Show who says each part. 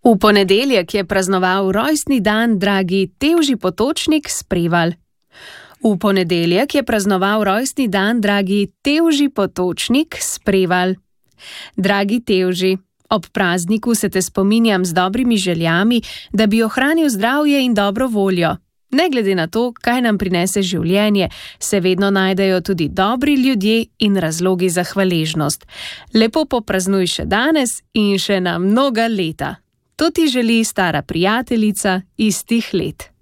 Speaker 1: V ponedeljek je praznoval rojstni dan dragi Tevži Potočnik s Prevalj. V ponedeljek je praznoval rojstni dan dragi Tevži Potočnik s Prevalj. Dragi Tevži, ob prazniku se te spominjam z dobrimi željami, da bi ohranil zdravje in dobro voljo. Ne glede na to, kaj nam prinese življenje, se vedno najdejo tudi dobri ljudje in razlogi za hvaležnost. Lepo popraznuj še danes in še na mnoga leta. To ti želi stara prijateljica iz tih let.